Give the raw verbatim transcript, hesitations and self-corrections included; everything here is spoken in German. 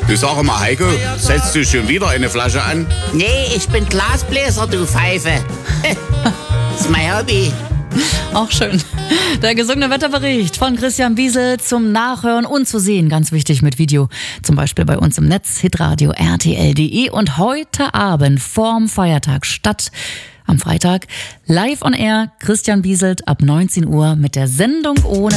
Du, sag mal, Heiko, setzt du schon wieder eine Flasche an? Nee, ich bin Glasbläser, du Pfeife. Das ist mein Hobby. Auch schön. Der gesungene Wetterbericht von Christian Wiesel zum Nachhören und zu sehen, ganz wichtig mit Video, zum Beispiel bei uns im Netz, hitradio r t l punkt d e und heute Abend vorm Feiertag statt am Freitag live on air Christian Wiesel ab neunzehn Uhr mit der Sendung ohne